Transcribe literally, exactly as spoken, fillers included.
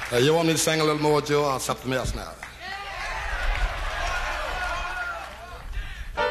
Uh, you want me to sing a little more, Joe? Or something else now?